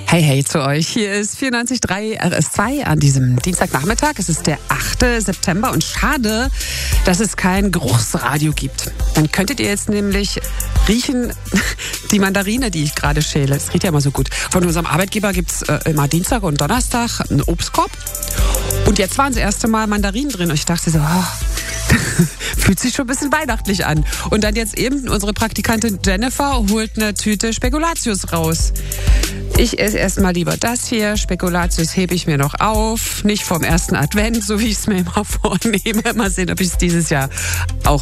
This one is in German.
Hey, hey zu euch. Hier ist 94.3 RS2 an diesem Dienstagnachmittag. Es ist der 8. September und schade, dass es kein Geruchsradio gibt. Dann könntet ihr jetzt nämlich riechen, die Mandarine, die ich gerade schäle. Es riecht ja immer so gut. Von unserem Arbeitgeber gibt's immer Dienstag und Donnerstag einen Obstkorb. Und jetzt waren das erste Mal Mandarinen drin und ich dachte so, fühlt sich schon ein bisschen weihnachtlich an. Und dann jetzt eben unsere Praktikantin Jennifer holt eine Tüte Spekulatius raus. Ich esse erstmal lieber das hier. Spekulatius hebe ich mir noch auf. Nicht vom ersten Advent, so wie ich es mir immer vornehme. Mal sehen, ob ich es dieses Jahr auch